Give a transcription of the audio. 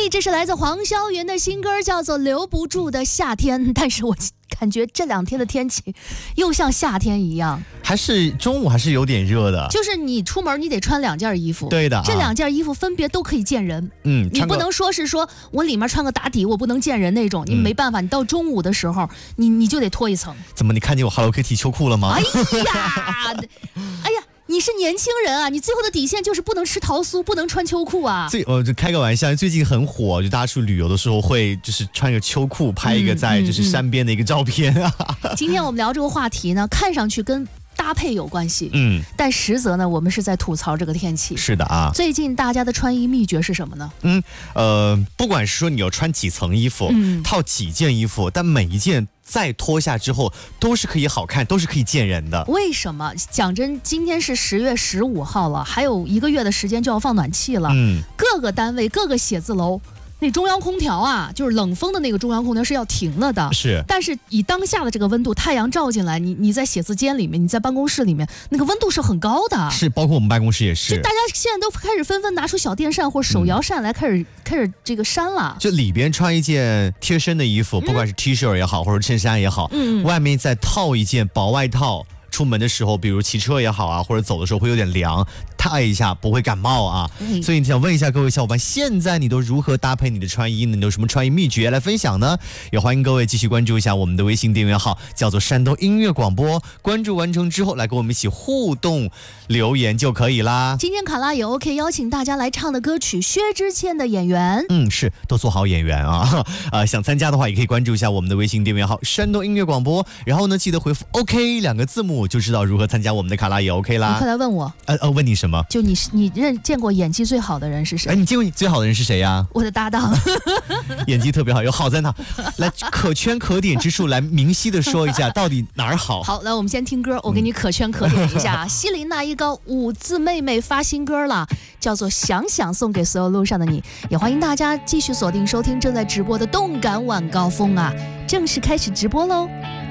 这是来自黄霄云的新歌，叫做《留不住的夏天》。但是我感觉这2天的天气又像夏天一样， 还是中午还是有点热的。 就是你出门你得穿2件衣服， 对的， 这2件衣服分别都可以见人。你不能说是说我里面穿个打底，我不能见人那种，你没办法，你到中午的时候，你就得脱一层。 怎么？你看见我 Hello Kitty 秋裤了吗？ 哎呀。你是年轻人啊，你最后的底线就是不能吃桃酥，不能穿秋裤啊。 就开个玩笑，最近很火，就大家出去旅游的时候会就是穿个秋裤拍一个在就是山边的一个照片啊。 今天我们聊这个话题呢，看上去跟搭配有关系，但实则呢，我们是在吐槽这个天气。 是的啊， 最近大家的穿衣秘诀是什么呢？ 不管是说你要穿几层衣服，套几件衣服，但每一件再脱下之后都是可以好看，都是可以见人的。 为什么？讲真，今天是10月15号了，还有1个月的时间就要放暖气了。各个单位、各个写字楼。那中央空调啊，就是冷风的那个中央空调是要停了的。 是， 但是以当下的这个温度，太阳照进来，你在写字间里面，你在办公室里面，那个温度是很高的。 是，包括我们办公室也是。 就大家现在都开始纷纷拿出小电扇或手摇扇来开始这个扇了。 就里边穿一件贴身的衣服，不管是 T 恤也好，或者衬衫也好，外面再套一件薄外套。出门的时候，比如骑车也好啊，或者走的时候会有点凉，套一下不会感冒啊。所以你想问一下各位小伙伴，现在你都如何搭配你的穿衣呢？你有什么穿衣秘诀来分享呢？也欢迎各位继续关注一下我们的微信订阅号，叫做山东音乐广播。关注完成之后，来跟我们一起互动留言就可以啦。 今天卡拉也 OK， 邀请大家来唱的歌曲薛之谦的《演员》。 是都做好演员啊。想参加的话，也可以关注一下我们的微信订阅号山东音乐广播，然后呢，记得回复 OK 2个字母。就知道如何参加我们的卡拉也 OK 啦。 你快来问我。 问你什么？ 就你见过演技最好的人是谁？ 你见过你最好的人是谁呀？ 我的搭档。 演技特别好，有好在哪？来可圈可点之处，来明晰的说一下到底哪儿好。 好，来我们先听歌，我给你可圈可点一下。西林娜依高5字妹妹发新歌了，叫做《想想》，送给所有路上的你。也欢迎大家继续锁定收听正在直播的动感晚高峰啊，正式开始直播喽。